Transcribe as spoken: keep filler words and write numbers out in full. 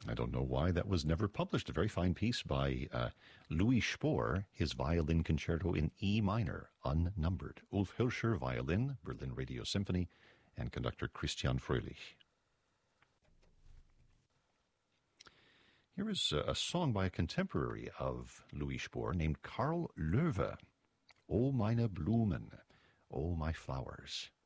I don't know why that was never published. A very fine piece by uh, Louis Spohr, his violin concerto in E minor, unnumbered. Ulf Hilscher, violin, Berlin Radio Symphony, and conductor Christian Fröhlich. Here is a song by a contemporary of Louis Spohr named Karl Löwe, O meine Blumen, O my flowers.